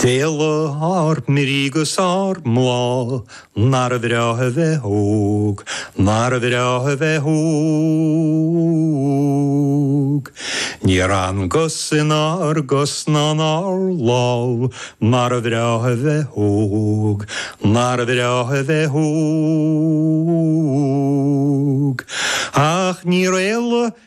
Fele har mirigus ar mla, nar vrahe ve hoog, nar vrahe ve hoog. Niran gossin ar gosnan ar law, nar vrahe ve hoog, nar vrahe ve hoog. Ach nirelle